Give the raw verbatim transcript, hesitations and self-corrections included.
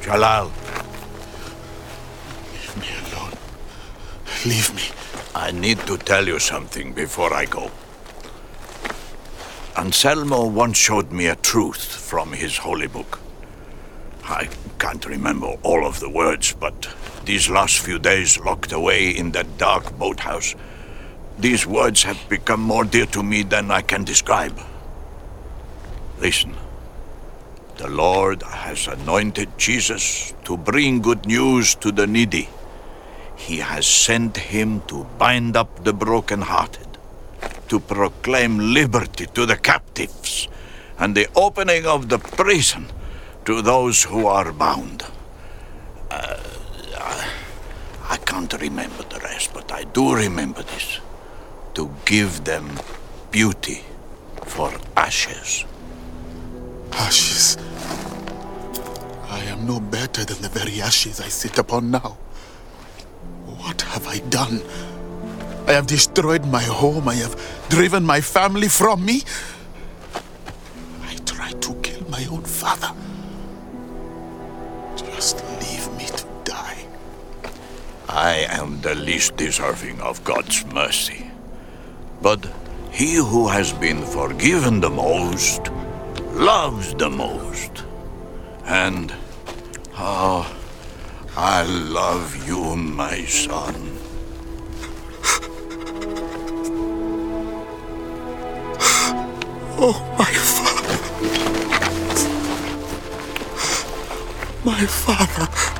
Jalal, Leave me alone. Leave me. I need to tell you something before I go. Anselmo once showed me a truth from his holy book. I can't remember all of the words, but these last few days locked away in that dark boathouse, these words have become more dear to me than I can describe. Listen. The Lord has anointed Jesus to bring good news to the needy. He has sent him to bind up the brokenhearted, to proclaim liberty to the captives, and the opening of the prison to those who are bound. Uh, I, I can't remember the rest, but I do remember this. To give them beauty for ashes. Ashes. I am no better than the very ashes I sit upon now. What have I done? I have destroyed my home. I have driven my family from me. I tried to kill my own father. Just leave me to die. I am the least deserving of God's mercy. But he who has been forgiven the most loves the most. And, oh, I love you, my son. Oh, my father. My father.